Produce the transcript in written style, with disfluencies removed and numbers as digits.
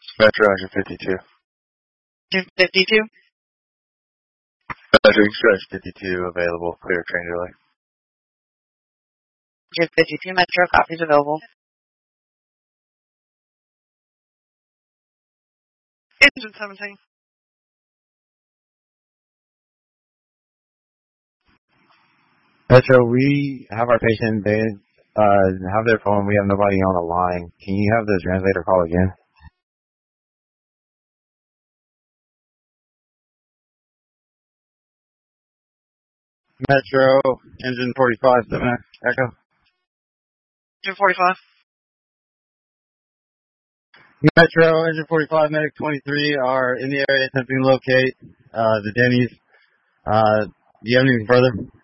Metro 152. 52? Metro Express 52 available. Clear train delay. 52 Metro, copies available. Engine 17. Metro, we have our patient, they have their phone, we have nobody on the line. Can you have the translator call again? Metro, engine 45, 7 Echo. Engine 45. Metro, engine 45, medic 23 are in the area attempting to locate the Denny's. Do you have anything further?